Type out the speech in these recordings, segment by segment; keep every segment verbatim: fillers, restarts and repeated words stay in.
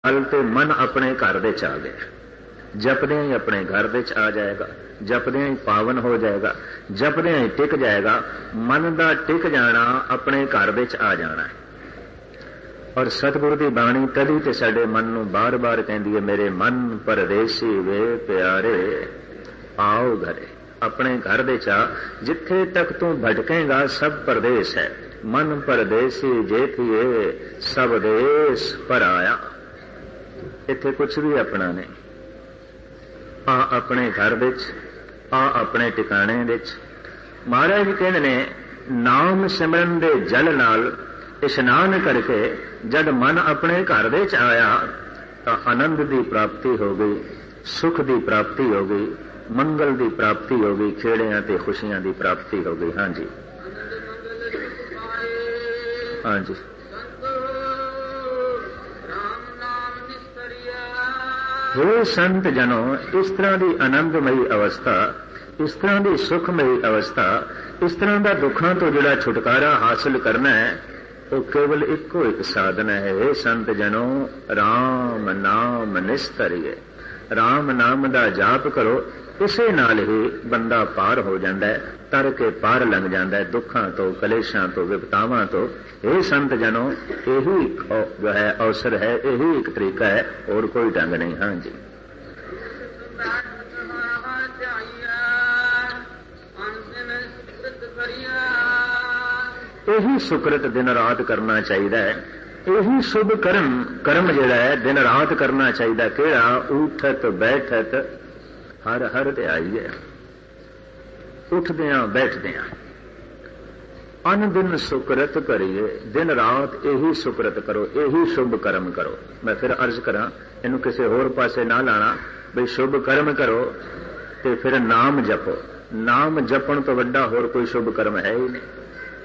ਨਾਲ ਤੇ ਮਨ ਆਪਣੇ ਘਰ ਵਿੱਚ ਆ ਗਿਆ, ਜਪਦਿਆਂ ਹੀ ਆਪਣੇ ਘਰ ਵਿੱਚ ਆ ਜਾਏਗਾ, ਜਪਦਿਆਂ ਹੀ ਪਾਵਨ ਹੋ ਜਾਏਗਾ, ਜਪਦਿਆਂ ਹੀ ਟਿਕ ਜਾਏਗਾ। ਮਨ ਦਾ ਟਿਕ ਜਾਣਾ ਆਪਣੇ ਘਰ ਵਿੱਚ ਆ ਜਾਣਾ। ਔਰ ਸਤਿਗੁਰੂ ਦੀ ਬਾਣੀ ਤਦੀ ਤੇ ਸਾਡੇ ਮਨ ਨੂੰ ਬਾਰ-ਬਾਰ ਕਹਿੰਦੀ ਹੈ, ਮੇਰੇ ਮਨ ਪਰਦੇਸੀ ਵੇ ਪਿਆਰੇ ਆਓ ਘਰੇ। ਆਪਣੇ ਘਰ ਦੇ ਚਾ, ਜਿੱਥੇ ਤੱਕ ਤੂੰ ਭਟਕੇਗਾ ਸਭ ਪਰਦੇਸ ਹੈ। ਮਨ ਪਰਦੇਸੀ ਜੇਠੀਏ ਸਭ ਦੇਸ ਪਰ ਆਇਆ। ਇੱਥੇ ਕੁਛ ਵੀ ਆਪਣਾ ਨਹੀਂ। ਆ ਆਪਣੇ ਘਰ ਵਿੱਚ, ਆ ਆਪਣੇ ਟਿਕਾਣੇ ਵਿੱਚ। ਮਹਾਰਾਜ ਕਹਿੰਦੇ ਨੇ, ਨਾਮ ਸਿਮਰਨ ਦੇ ਜਲ ਨਾਲ ਇਸ਼ਨਾਨ ਕਰਕੇ ਜਦ ਮਨ ਆਪਣੇ ਘਰ ਵਿੱਚ ਆਇਆ ਤਾਂ ਆਨੰਦ ਦੀ ਪ੍ਰਾਪਤੀ ਹੋ ਗਈ, ਸੁਖ ਦੀ ਪ੍ਰਾਪਤੀ ਹੋ ਗਈ, ਮੰਗਲ ਦੀ ਪ੍ਰਾਪਤੀ ਹੋ ਗਈ, ਖੇੜਿਆਂ ਤੇ ਖੁਸ਼ੀਆਂ ਦੀ ਪ੍ਰਾਪਤੀ ਹੋ ਗਈ। ਹਾਂਜੀ ਹਾਂਜੀ हे संत जनों, इस तरह की आनंदमयी अवस्था, इस तरह की सुखमयी अवस्था, इस तरह का दुखों तो जिहड़ा छुटकारा हासिल करना है वो केवल इको एक साधन है। हे संत जनों, राम नाम निस्तरिए। राम नाम का जाप करो, इसे नाल ही बंदा पार हो जाता है, तर के पार लंघ जाता है दुखों तो, कलेशां तो, विपतावां तो। हे संत जनों, यही जो है अवसर है, यही एक तरीका है, और कोई ढंग नहीं। हाँ जी यही सुकृत दिन रात करना चाहिए है। यही शुभ कर्म कर्म जिहड़ा है दिन रात करना चाहिए। किहड़ा? उठत बैठत हर हर ते आईए। उठदियां बैठदियां अन दिन सुकृत करिए। दिन रात यही सुकृत करो, यही शुभ कर्म करो। मैं फिर अर्ज करा, इनू किसी होर पासे ना लाना भी शुभ कर्म करो ते फिर नाम जपो। नाम जपण तो वड्डा होर कोई शुभ कर्म है ही नहीं।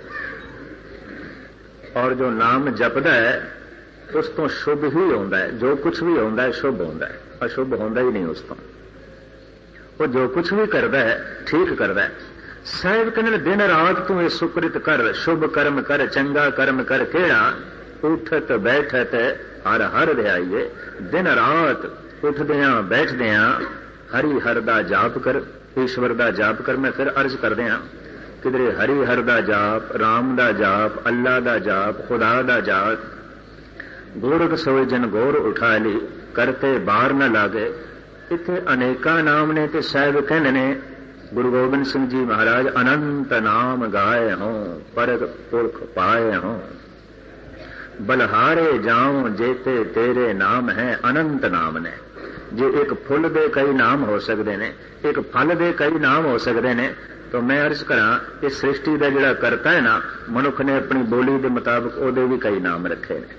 और जो नाम जपदा है उस तो शुभ ही होता है। जो कुछ भी होता है शुभ होता है, अशुभ होता ही नहीं उस तो। वो जो कुछ भी करता है ठीक करता है। साहिब कहने दिन रात तू ये सुकृत कर, शुभ कर्म कर, चंगा कर्म कर। केड़ा? उठत बैठत हर हर ध्याइए। दिन रात उठदियां बैठदियां हरि हर दा जाप कर, ईश्वर दा जाप कर। मैं फिर अर्ज करदियां, किधरे हरि हर दा जाप, राम दा जाप, अल्लाह दा जाप, खुदा दा जाप। गोरख सोए जन गोर उठा ली, करते बार न लागे। इत्थे अनेका नाम ने ते साहिब कहने ने गुरु गोबिंद सिंह जी महाराज अनंत नाम गाए हों, परग पुरख पाए हों। बलहारे जाऊं जेते तेरे नाम है। अनंत नाम ने। जे एक फुल दे कई नाम हो सकते ने, एक फल दे कई नाम हो सकते ने, तो मैं अर्ज करा इस सृष्टि का जिहड़ा करता है ना, मनुख ने अपनी बोली के मुताबिक ओदे भी कई नाम रखे ने।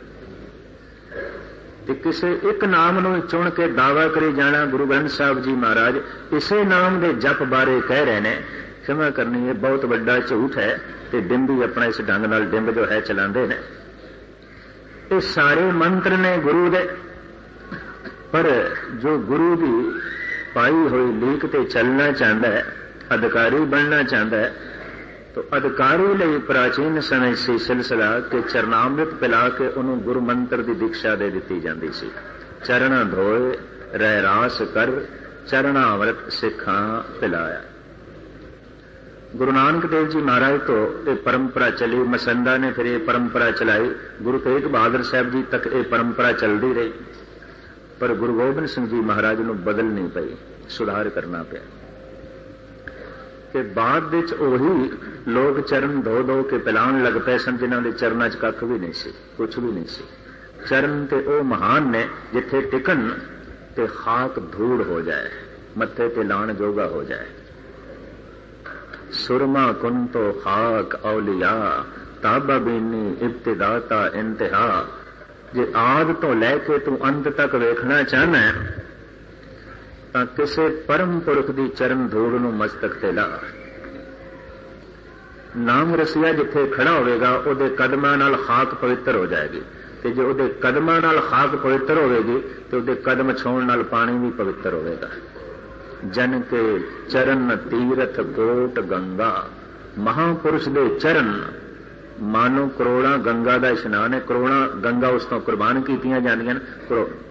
ते किसी एक नाम नूं चुन के दावा करी जाना। गुरु ग्रंथ साहब जी महाराज इसे नाम दे जप बारे कह रहे ने। क्षमा करनी है, बहुत बड़ा झूठ है। ते डिंबी अपना इस ढंग नाल डिंब जो है चलाते ने। ये सारे मंत्र ने गुरु दे, पर जो गुरु की पाई हुई लीक ते चलना चाहता है, अधिकारी बनना चाहता है, तो अधिकारी लिए प्राचीन समय से सिलसिला के चरनामृत पिला के उन्होंने गुरु मंत्र की दीक्षा दे दी जाती सी। चरण धोए रह रास कर, चरणामृत सिखा पिलाया। गुरु नानक देव जी महाराज तो ये परंपरा चली, मसंदा ने फिर ये परंपरा चलाई, गुरु तेग बहादुर साहब जी तक ये परंपरा चलती रही। पर गुरु गोबिंद सिंह जी महाराज को बदलनी पई, सुधार करना पिया। कि बाद विच ओही लोग चरण धो धो के पिलाण लग पे सन जिन्हां दे चरनां च कख भी नहीं सी, कुछ भी नहीं सी। चरण ते ओ महान ने जिथे टिकन ते खाक धूड़ हो जाए, मत्थे ते लाण जोगा हो जाए। सुरमा कुन तो खाक औलिया, ताबा बीनी इब्तिदाता इंतहा। जे आद तो लैके तू अंत तक वेखना चाहना है ਤਾਂ ਕਿਸੇ परम पुरख की चरण धूड़ ਨੂੰ मस्तक ਤੇ ਲਾ। नाम रसिया जिथे खड़ा होगा ਉਹਦੇ कदमां ਨਾਲ खाक पवित्र हो जाएगी, ਤੇ ਜੇ ਉਹਦੇ कदमां ਨਾਲ खाक पवित्र होगी तो ਉਹਦੇ कदम ਛੋਣ ਨਾਲ पानी भी पवित्र होगा। जन के चरण तीरथ कोट गंगा। महापुरुष दे चरण मानो करोड़ा गंगा का इशनान है। करोड़ा गंगा उस तो कुर्बान कीतियां जांदियां।